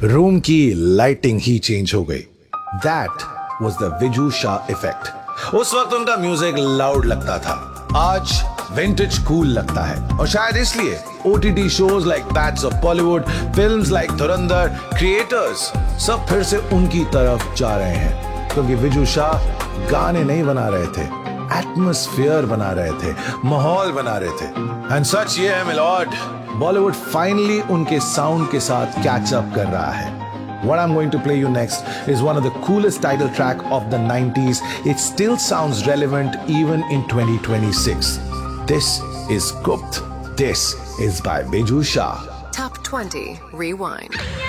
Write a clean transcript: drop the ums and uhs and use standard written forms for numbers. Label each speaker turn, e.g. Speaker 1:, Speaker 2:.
Speaker 1: Room की lighting ही change हो गई। That was the Viju Shah effect. उस वक्त उनका म्यूजिक लाउड लगता था, आज विंटेज कूल लगता है। और शायद इसलिए OTT shows like bats of Bollywood, films like Dhurandhar, creators सब फिर से उनकी तरफ जा रहे हैं, क्योंकि विजू शाह गाने नहीं बना रहे थे, एटमॉस्फेयर बना रहे थे, माहौल बना रहे थे। एंड सच ये है मिलॉर्ड, बॉलीवुड फाइनली उनके साउंड के साथ कैच अप कर रहा है। What I'm going to play you next is one of the coolest title track of the 90s. It still sounds relevant even in 2026. This is Gupt. This is by Biju Shah.
Speaker 2: Top 20 Rewind.